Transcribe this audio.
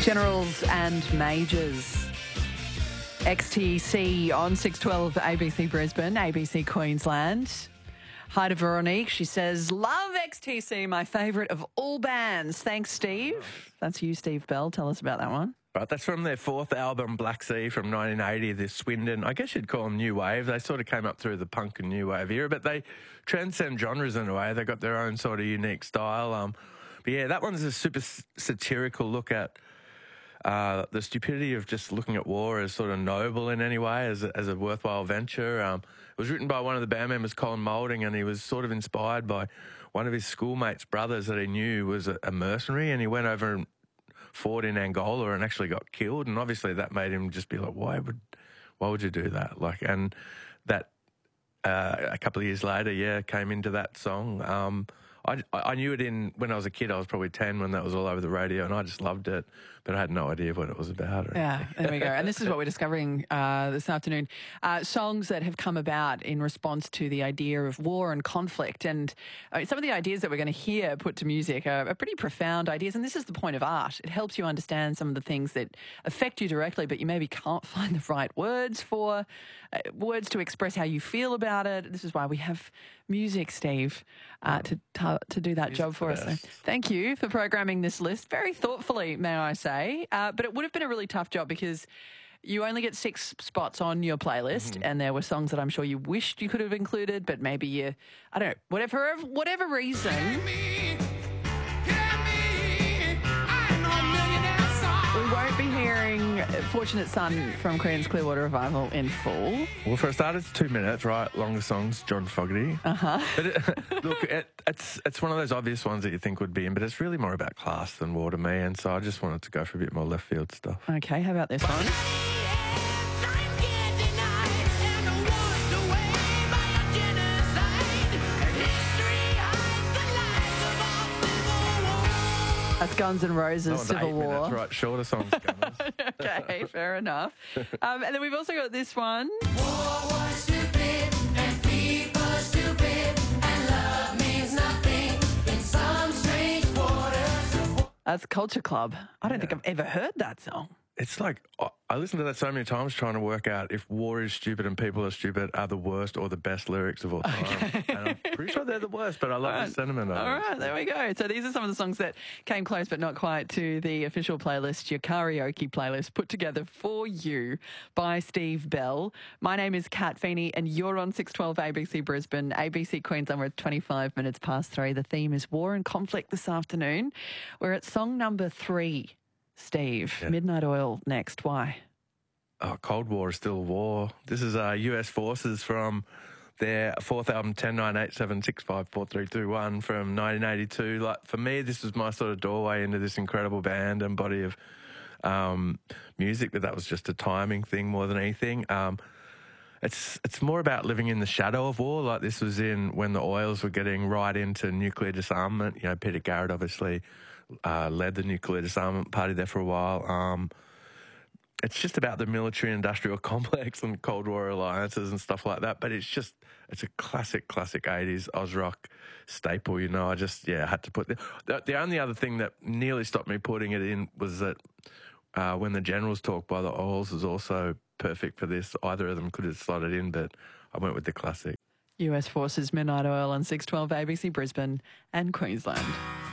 Generals and Majors. XTC on 612 ABC Brisbane, ABC Queensland. Hi to Veronique. She says, love XTC, my favourite of all bands. Thanks, Steve. That's you, Steve Bell. Tell us about that one. Right, that's from their fourth album, Black Sea, from 1980, the Swindon. I guess you'd call them new wave. They sort of came up through the punk and new wave era, but they transcend genres in a way. They've got their own sort of unique style. But yeah, that one's a super satirical look at the stupidity of just looking at war as sort of noble in any way, as a worthwhile venture. It was written by one of the band members, Colin Moulding, and he was sort of inspired by one of his schoolmates' brothers that he knew was a mercenary, and he went over and fought in Angola and actually got killed. And obviously that made him just be like, why would you do that? Like, and that a couple of years later, came into that song. I knew it when I was a kid. I was probably 10 when that was all over the radio, and I just loved it, but I had no idea what it was about. Yeah, there we go. And this is what we're discovering this afternoon. Songs that have come about in response to the idea of war and conflict. And some of the ideas that we're going to hear put to music are pretty profound ideas. And this is the point of art. It helps you understand some of the things that affect you directly, but you maybe can't find the right words for, words to express how you feel about it. This is why we have music, Steve, to do that job for us. So thank you for programming this list very thoughtfully, may I say. But it would have been a really tough job because you only get 6 spots on your playlist, and there were songs that I'm sure you wished you could have included, but maybe you, I don't know, whatever reason. We won't be hearing Fortunate Son from Creedence Clearwater Revival in full. Well, for a start, it's 2 minutes, right? Longest songs, John Fogerty. But look, it's one of those obvious ones that you think would be in, but it's really more about class than war to me, and so I just wanted to go for a bit more left field stuff. Okay, how about this one? That's Guns N' Roses, Civil War. Minutes, right, shorter songs. Okay, fair enough. And then we've also got this one. War was stupid and people stupid and love means nothing in some strange waters. That's Culture Club. I don't think I've ever heard that song. It's like, I listened to that so many times trying to work out if war is stupid and people are stupid are the worst or the best lyrics of all time. Okay. And I'm pretty sure they're the worst, but I love the sentiment of it. All right, there we go. So these are some of the songs that came close but not quite to the official playlist, your karaoke playlist, put together for you by Steve Bell. My name is Kat Feeney and you're on 612 ABC Brisbane, ABC Queensland. We're at 25 minutes past 3. The theme is war and conflict this afternoon. We're at song number 3. Steve, Midnight Oil next. Why? Oh, Cold War is still war. This is US Forces from their fourth album, 109876543321 from 1982. Like, for me, this was my sort of doorway into this incredible band and body of music, but that was just a timing thing more than anything. It's more about living in the shadow of war. Like, this was when the oils were getting right into nuclear disarmament. You know, Peter Garrett obviously led the nuclear disarmament party there for a while. It's just about the military-industrial complex and Cold War alliances and stuff like that. But it's a classic 80s Oz rock staple, you know. I had to put the only other thing that nearly stopped me putting it in was that When the Generals Talk by the Oils was also perfect for this. Either of them could have slotted in, but I went with the classic. US Forces, Midnight Oil on 612 ABC Brisbane and Queensland.